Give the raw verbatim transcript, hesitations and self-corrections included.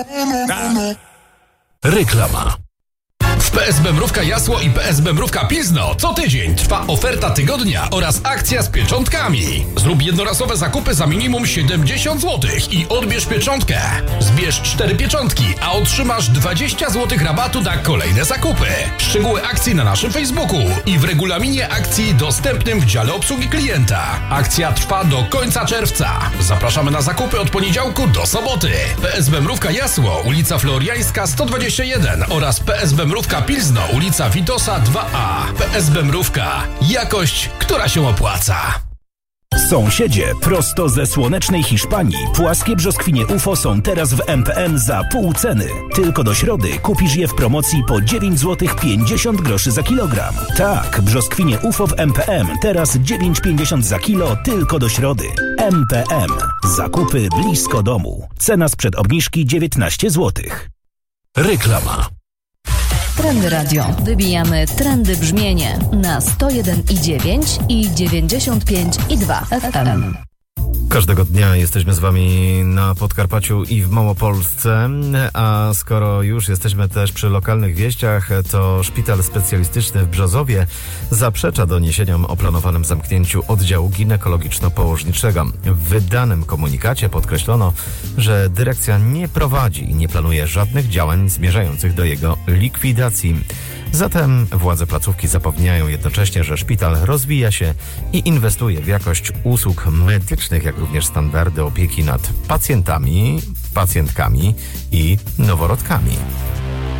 Reklama. W P S B Mrówka Jasło i P S B Mrówka Pilzno co tydzień trwa oferta tygodnia oraz akcja z pieczątkami. Zrób jednorazowe zakupy za minimum siedemdziesiąt złotych i odbierz pieczątkę. Zbierz cztery pieczątki, a otrzymasz dwadzieścia złotych rabatu na kolejne zakupy. Szczegóły akcji na naszym Facebooku i w regulaminie akcji dostępnym w dziale obsługi klienta. Akcja trwa do końca czerwca. Zapraszamy na zakupy od poniedziałku do soboty. P S B Mrówka Jasło, ulica Floriańska sto dwadzieścia jeden oraz P S B Mrówka Pilzno, ulica Witosa dwa A. P S B Mrówka. Jakość, która się opłaca. Sąsiedzie, prosto ze słonecznej Hiszpanii, płaskie brzoskwinie U F O są teraz w M P M za pół ceny. Tylko do środy kupisz je w promocji po dziewięć złotych pięćdziesiąt groszy za kilogram. Tak, brzoskwinie U F O w M P M teraz dziewięć pięćdziesiąt za kilo tylko do środy. M P M. Zakupy blisko domu. Cena sprzed obniżki dziewiętnaście złotych. Reklama. Trendy Radio. Wybijamy trendy brzmienie na sto jeden i dziewięć i dziewięćdziesiąt pięć i dwa F M. Każdego dnia jesteśmy z wami na Podkarpaciu i w Małopolsce, a skoro już jesteśmy też przy lokalnych wieściach, to Szpital Specjalistyczny w Brzozowie zaprzecza doniesieniom o planowanym zamknięciu oddziału ginekologiczno-położniczego. W wydanym komunikacie podkreślono, że dyrekcja nie prowadzi i nie planuje żadnych działań zmierzających do jego likwidacji. Zatem władze placówki zapewniają jednocześnie, że szpital rozwija się i inwestuje w jakość usług medycznych, jak również standardy opieki nad pacjentami, pacjentkami i noworodkami.